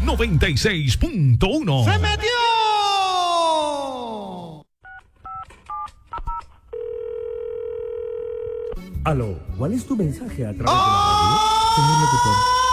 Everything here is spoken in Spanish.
96.1. ¡Se metió! Aló, ¿cuál es tu mensaje a través de la radio, señor locutor?